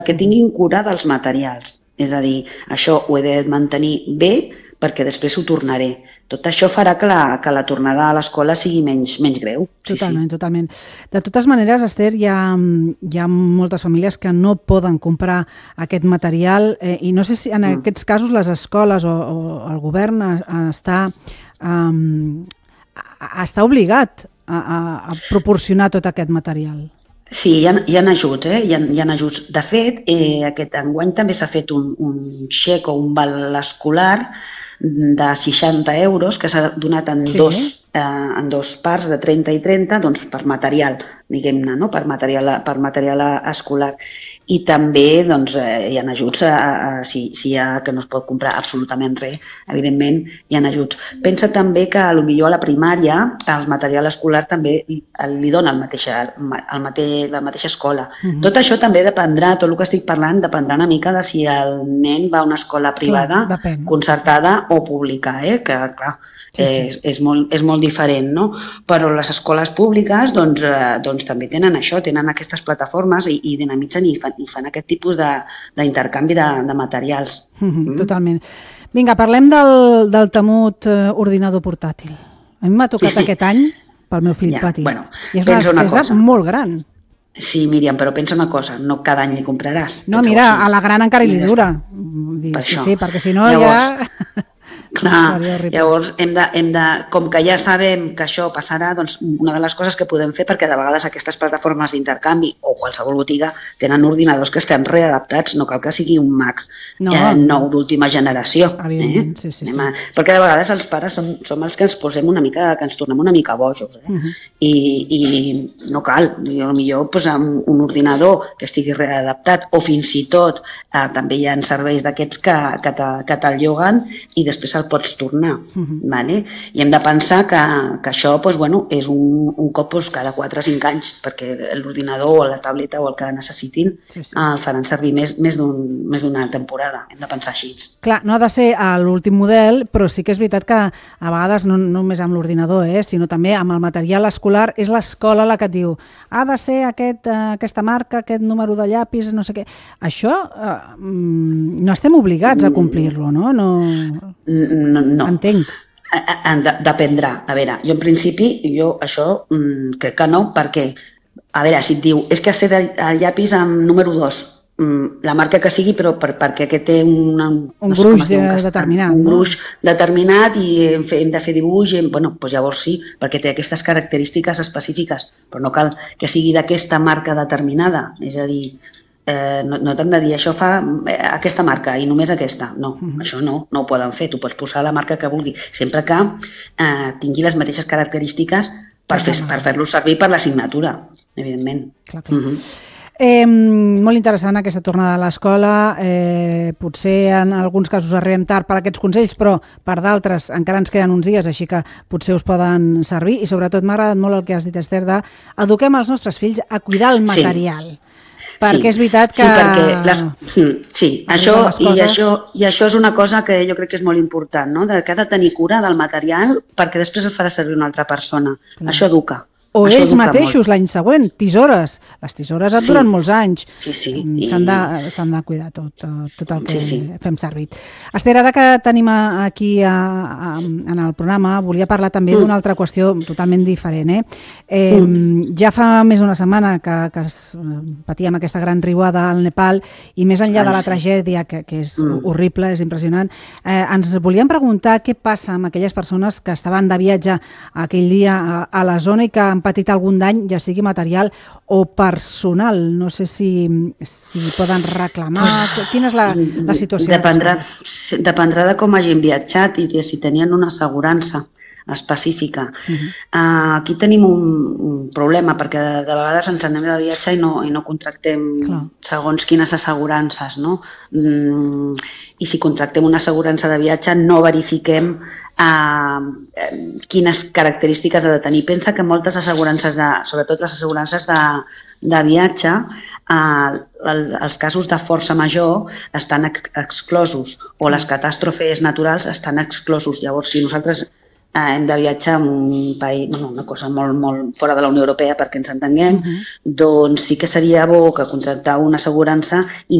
que tinguin cura dels materials. És a dir, això ho he de mantenir bé perquè després ho tornaré. Tot això farà que la tornada a l'escola sigui menys greu. Totalment, totalment. De totes maneres, Esther, hi ha moltes famílies que no poden comprar aquest material i no sé si en aquests casos les escoles o el govern està obligat a proporcionar tot aquest material. Sí, hi ha ajuts, hi ha ajuts. De fet, aquest enguany també s'ha fet un xec o un val escolar de 60 euros que s'ha donat en dos parts de 30 i 30 doncs, per material, diguem-ne, no? per material escolar. I també doncs, hi ha ajuts, si hi ha que no es pot comprar absolutament res, evidentment hi ha ajuts. Pensa també que potser a la primària el material escolar també li dona la mateixa escola. Tot això també dependrà, tot el que estic parlant dependrà una mica de si el nen va a una escola privada, concertada o pública, que clar, és molt diferent, no? Però les escoles públiques doncs també tenen això, tenen aquestes plataformes i dinamitzen i fan aquest tipus d'intercanvi de materials. Totalment. Vinga, parlem del temut ordinador portàtil. A mi m'ha tocat aquest any pel meu fill petit. I és una despesa molt gran. Sí, Míriam, però pensa una cosa, no cada any li compraràs. No, mira, a la gran encara li dura. Sí, perquè si no ja... Clar, llavors com que ja sabem que això passarà, doncs una de les coses que podem fer, perquè de vegades aquestes plataformes d'intercanvi o qualsevol botiga tenen ordinadors que estan readaptats, no cal que sigui un Mac nou d'última generació. Perquè de vegades els pares som els que ens posem una mica, que ens tornem una mica bojos. I no cal, potser amb un ordinador que estigui readaptat o fins i tot també hi ha serveis d'aquests que te'l lloguen i després el pots tornar. I hem de pensar que això és un cop cada 4 o 5 anys, perquè l'ordinador o la tableta o el que necessitin el faran servir més d'una temporada. Hem de pensar així. Clar, no ha de ser l'últim model, però sí que és veritat que a vegades no només amb l'ordinador, sinó també amb el material escolar, és l'escola la que et diu ha de ser aquesta marca, aquest número de llapis, no sé què. Això no estem obligats a complir-lo, no? No. Entenc. Dependrà. A veure, jo en principi, això crec que no, perquè, a veure, si et diu, és que ha de ser el llapis amb número 2, la marca que sigui, però perquè aquest té un gruix determinat. Un gruix determinat i hem de fer dibuix, doncs llavors sí, perquè té aquestes característiques específiques, però no cal que sigui d'aquesta marca determinada, és a dir, no t'han de dir això fa aquesta marca i només aquesta, no, això no ho poden fer, tu pots posar la marca que vulgui, sempre que tingui les mateixes característiques per fer-lo servir per la signatura, evidentment. Clar. Molt interessant aquesta tornada a l'escola, potser en alguns casos arribem tard per aquests consells, però per d'altres encara ens queden uns dies, així que potser us poden servir i sobretot m'ha agradat molt el que has dit, Esther, eduquem els nostres fills a cuidar el material. Perquè és veritat que... això és una cosa que jo crec que és molt important, no? Que ha de tenir cura del material perquè després el farà servir una altra persona. Això educa. O ells mateixos l'any següent, tisores. Les tisores et duren molts anys. S'han de cuidar tot el que fem servir. Esther, ara que tenim aquí en el programa, volia parlar també d'una altra qüestió totalment diferent. Ja fa més d'una setmana que patíem aquesta gran riuada al Nepal i més enllà de la tragèdia, que és horrible, és impressionant, ens volíem preguntar què passa amb aquelles persones que estaven de viatge aquell dia a la zona i que han patit algun dany, ja sigui material o personal. No sé si poden reclamar. Quina és la situació? Dependrà de com hagin viatjat i de si tenien una assegurança específica. Aquí tenim un problema perquè de vegades ens anem de viatge i no contractem segons quines assegurances, no? I si contractem una assegurança de viatge no verifiquem quines característiques ha de tenir. Pensa que moltes assegurances, sobretot les assegurances de viatge, els casos de força major estan exclosos o les catàstrofes naturals estan exclosos. Llavors, si nosaltres hem de viatjar a un país, una cosa molt fora de la Unió Europea perquè ens entenguem, doncs sí que seria bo que contractar una assegurança